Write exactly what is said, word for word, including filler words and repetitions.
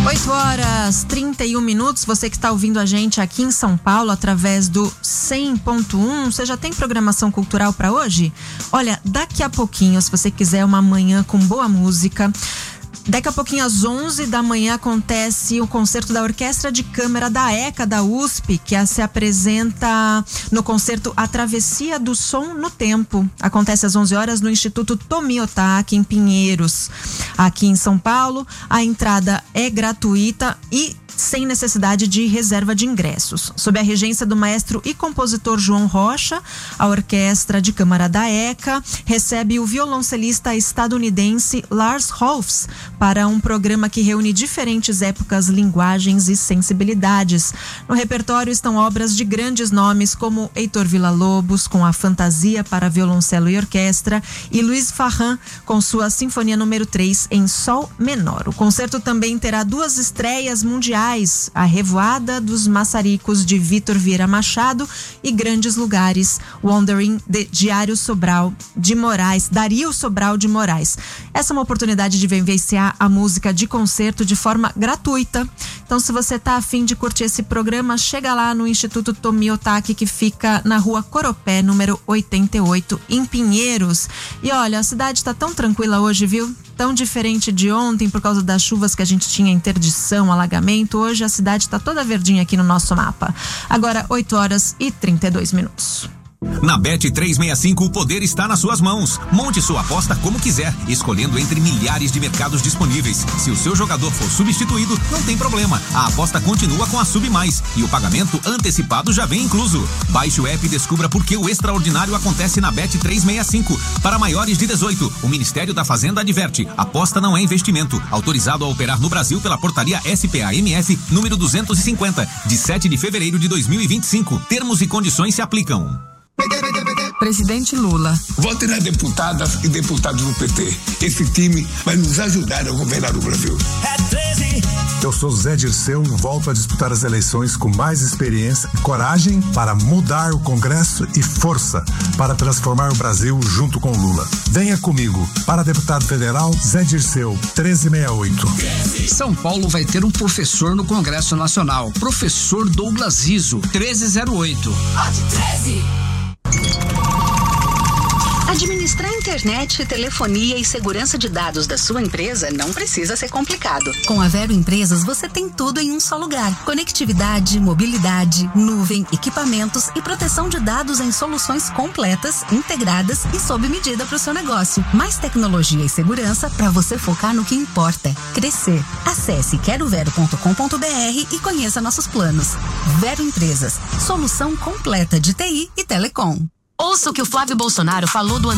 oito horas e trinta e um minutos, você que está ouvindo a gente aqui em São Paulo através do cem ponto um, você já tem programação cultural para hoje? Olha, daqui a pouquinho, se você quiser uma manhã com boa música, daqui a pouquinho às onze da manhã acontece o concerto da Orquestra de Câmara da ECA da U S P, que se apresenta no concerto A Travessia do Som no Tempo. Acontece às onze horas no Instituto Tomi Otaki, em Pinheiros, aqui em São Paulo. A entrada é gratuita e sem necessidade de reserva de ingressos. Sob a regência do maestro e compositor João Rocha, a Orquestra de Câmara da ECA recebe o violoncelista estadunidense Lars Rolfs para um programa que reúne diferentes épocas, linguagens e sensibilidades. No repertório estão obras de grandes nomes como Heitor Villa-Lobos, com a Fantasia para violoncelo e orquestra, e Luiz Farran, com sua Sinfonia número três em Sol menor. O concerto também terá duas estreias mundiais: A Revoada dos Maçaricos, de Vitor Vieira Machado, e Grandes Lugares, Wandering, de Diário Sobral de Moraes, Dario Sobral de Moraes. Essa é uma oportunidade de vivenciar a música de concerto de forma gratuita. Então, se você tá afim de curtir esse programa, chega lá no Instituto Tomi Otaki, que fica na Rua Coropé, número oitenta e oito, em Pinheiros. E olha, a cidade tá tão tranquila hoje, viu? Tão diferente de ontem por causa das chuvas que a gente tinha, interdição, alagamento. Hoje a cidade está toda verdinha aqui no nosso mapa. Agora, oito horas e trinta e dois minutos. Na Bet trezentos e sessenta e cinco, o poder está nas suas mãos. Monte sua aposta como quiser, escolhendo entre milhares de mercados disponíveis. Se o seu jogador for substituído, não tem problema. A aposta continua com a Sub Mais e o pagamento antecipado já vem incluso. Baixe o app e descubra por que o extraordinário acontece na Bet trezentos e sessenta e cinco. Para maiores de dezoito, o Ministério da Fazenda adverte: aposta não é investimento. Autorizado a operar no Brasil pela portaria S P A M F número duzentos e cinquenta, de sete de fevereiro de dois mil e vinte e cinco. Termos e condições se aplicam. Presidente Lula. Vote nas deputadas e deputados do P T. Esse time vai nos ajudar a governar o Brasil. É treze. Eu sou Zé Dirceu, volto a disputar as eleições com mais experiência e coragem para mudar o Congresso e força para transformar o Brasil junto com Lula. Venha comigo. Para deputado federal, Zé Dirceu, treze sessenta e oito. São Paulo vai ter um professor no Congresso Nacional. Professor Douglas Riso, treze zero oito. Vote treze. Administrar internet, telefonia e segurança de dados da sua empresa não precisa ser complicado. Com a Vero Empresas, você tem tudo em um só lugar. Conectividade, mobilidade, nuvem, equipamentos e proteção de dados em soluções completas, integradas e sob medida para o seu negócio. Mais tecnologia e segurança para você focar no que importa: crescer. Acesse quero vero ponto com ponto br e conheça nossos planos. Vero Empresas, solução completa de T I e telecom. Ouça o que o Flávio Bolsonaro falou do